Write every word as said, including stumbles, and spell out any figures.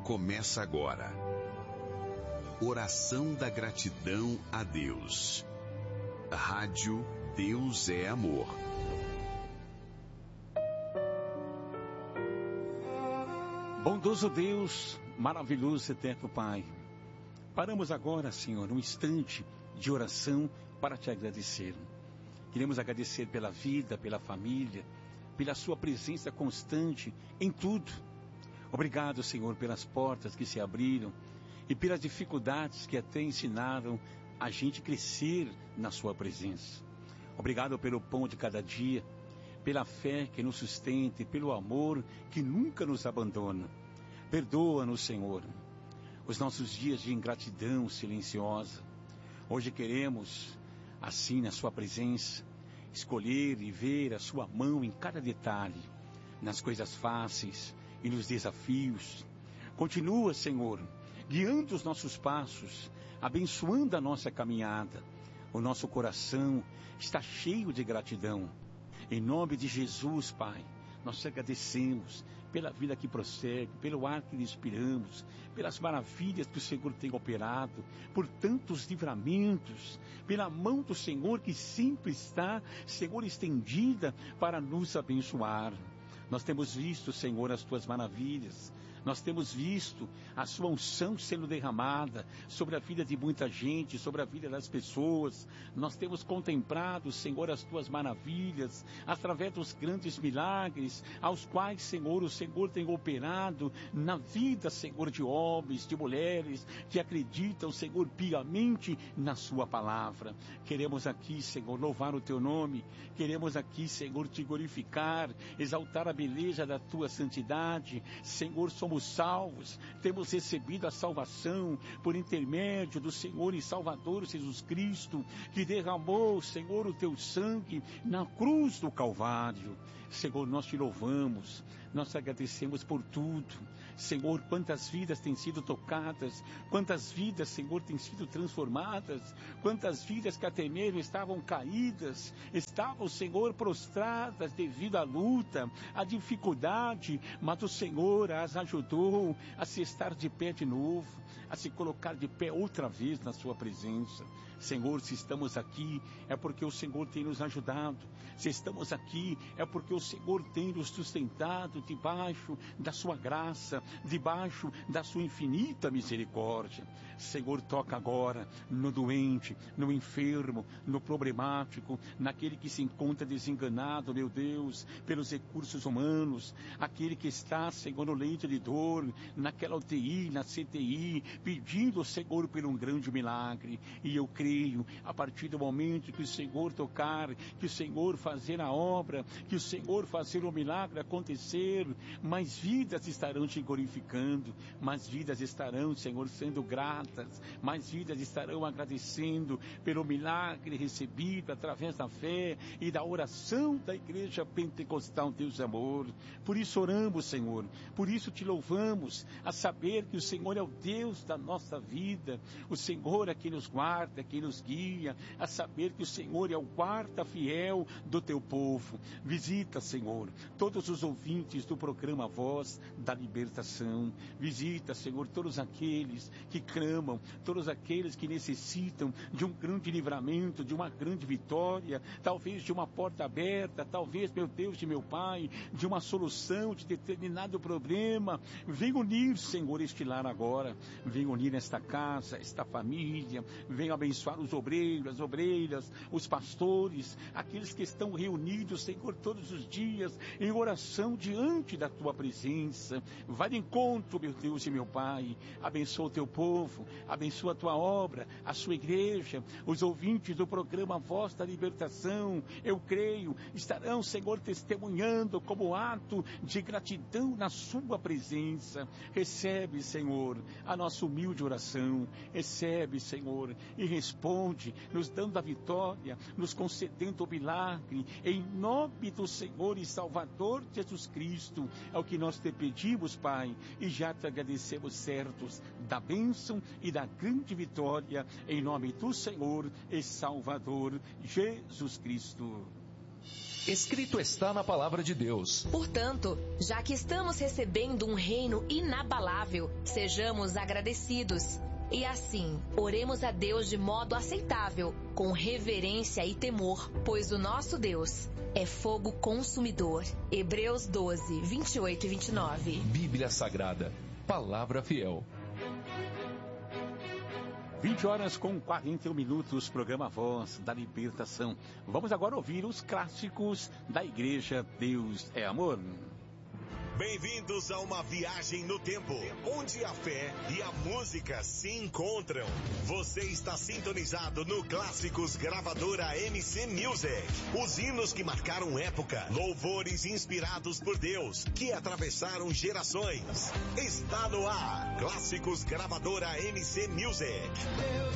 começa agora. Oração da gratidão a Deus. Rádio Deus é Amor. Bondoso Deus, maravilhoso eterno Pai, paramos agora, Senhor, um instante de oração para te agradecer. Queremos agradecer pela vida, pela família, pela sua presença constante em tudo. Obrigado, Senhor, pelas portas que se abriram e pelas dificuldades que até ensinaram a gente crescer na sua presença. Obrigado pelo pão de cada dia, pela fé que nos sustenta e pelo amor que nunca nos abandona. Perdoa-nos, Senhor, os nossos dias de ingratidão silenciosa. Hoje queremos, assim na sua presença, escolher e ver a sua mão em cada detalhe, nas coisas fáceis e nos desafios. Continua, Senhor, guiando os nossos passos, abençoando a nossa caminhada. O nosso coração está cheio de gratidão. Em nome de Jesus, Pai, nós te agradecemos pela vida que prossegue, pelo ar que respiramos, pelas maravilhas que o Senhor tem operado, por tantos livramentos, pela mão do Senhor que sempre está, Senhor, estendida para nos abençoar. Nós temos visto, Senhor, as tuas maravilhas. Nós temos visto a sua unção sendo derramada sobre a vida de muita gente, sobre a vida das pessoas. Nós temos contemplado, Senhor, as tuas maravilhas, através dos grandes milagres, aos quais, Senhor, o Senhor tem operado na vida, Senhor, de homens, de mulheres, que acreditam, Senhor, piamente na sua palavra. Queremos aqui, Senhor, louvar o teu nome. Queremos aqui, Senhor, te glorificar, exaltar a beleza da tua santidade. Senhor, somos salvos, temos recebido a salvação por intermédio do Senhor e Salvador Jesus Cristo, que derramou, Senhor, o teu sangue na cruz do Calvário. Senhor, nós te louvamos, nós te agradecemos por tudo. Senhor, quantas vidas têm sido tocadas, quantas vidas, Senhor, têm sido transformadas, quantas vidas que até mesmo estavam caídas, estavam, Senhor, prostradas devido à luta, à dificuldade, mas o Senhor as ajudou a se estar de pé de novo, a se colocar de pé outra vez na sua presença. Senhor, se estamos aqui, é porque o Senhor tem nos ajudado. Se estamos aqui, é porque o Senhor tem nos sustentado debaixo da sua graça, debaixo da sua infinita misericórdia. Senhor, toca agora no doente, no enfermo, no problemático, naquele que se encontra desenganado, meu Deus, pelos recursos humanos, aquele que está, Senhor, no leito de dor, naquela U T I, na C T I, pedindo, Senhor, por um grande milagre. E eu creio, a partir do momento que o Senhor tocar, que o Senhor fazer a obra, que o Senhor fazer o milagre acontecer, mais vidas estarão te glorificando, mais vidas estarão, Senhor, sendo gratas, mais vidas estarão agradecendo pelo milagre recebido através da fé e da oração da Igreja Pentecostal Deus Amor. Por isso oramos, Senhor, por isso te louvamos, a saber que o Senhor é o Deus da nossa vida, o Senhor é quem nos guarda, quem nos guia, a saber que o Senhor é o guarda fiel do teu povo. Visita, Senhor, todos os ouvintes do programa Voz da Libertação. Visita, Senhor, todos aqueles que clamam, todos aqueles que necessitam de um grande livramento, de uma grande vitória, talvez de uma porta aberta, talvez, meu Deus e meu Pai, de uma solução de determinado problema. Vem unir, Senhor, este lar agora. Vem unir esta casa, esta família. Vem abençoar os obreiros, as obreiras, os pastores, aqueles que estão reunidos, Senhor, todos os dias em oração diante da tua presença. Vai de encontro, meu Deus e meu Pai. Abençoa o teu povo, abençoa a tua obra, a sua igreja, os ouvintes do programa Voz da Libertação. Eu creio, estarão, Senhor, testemunhando como ato de gratidão na sua presença. Recebe, Senhor, a nossa humilde oração. Recebe, Senhor, e responde, nos dando a vitória, nos concedendo o milagre, em nome do Senhor e Salvador Jesus Cristo. É o que nós te pedimos, Pai, e já te agradecemos certos da bênção e da grande vitória, em nome do Senhor e Salvador Jesus Cristo. Escrito está na palavra de Deus. Portanto, já que estamos recebendo um reino inabalável, sejamos agradecidos. E assim, oremos a Deus de modo aceitável, com reverência e temor, pois o nosso Deus é fogo consumidor. Hebreus doze, vinte e oito e vinte e nove. Bíblia Sagrada, palavra fiel. vinte horas com quarenta e um minutos, programa Voz da Libertação. Vamos agora ouvir os clássicos da Igreja Deus é Amor. Bem-vindos a uma viagem no tempo, onde a fé e a música se encontram. Você está sintonizado no Clássicos Gravadora M C Music. Os hinos que marcaram época, louvores inspirados por Deus, que atravessaram gerações. Está no ar, Clássicos Gravadora M C Music.